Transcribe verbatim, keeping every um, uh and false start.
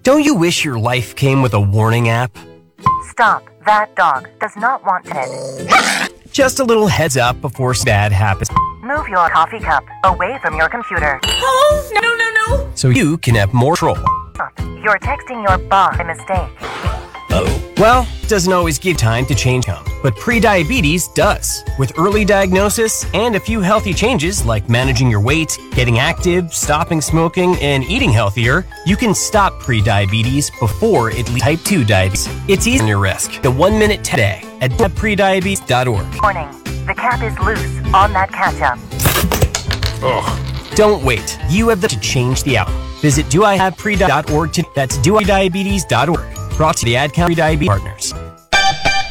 Don't you wish your life came with a warning app? Stop. That dog does not want it. Just a little heads up before bad happens. Move your coffee cup away from your computer. Oh, no, no, no, no. So you can have more control. Stop. You're texting your boss by mistake. Oh. Well, it doesn't always give time to change them, but prediabetes does. With early diagnosis and a few healthy changes like managing your weight, getting active, stopping smoking, and eating healthier, you can stop prediabetes before it leads to type two diabetes. It's easy on your risk. The one minute today at prediabetes dot org. Warning. The cap is loose on that ketchup. Ugh. Don't wait. You have the to change the outcome. Visit do I have pre dot org to that's do I diabetes dot org. Brought to the Ad Country Diabetes Partners.